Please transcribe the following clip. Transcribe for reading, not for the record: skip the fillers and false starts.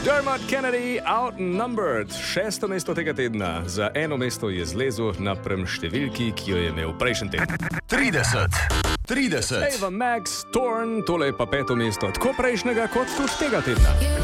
Dermot Kennedy outnumbered. 6. mesto tega tedna. Za eno mesto je zlezel napram številki, ki jo je imel prejšnji teden. 30. Ava Max, Torn, tole je pa 5. mesto. Tako prejšnjega kot tudi tega tedna.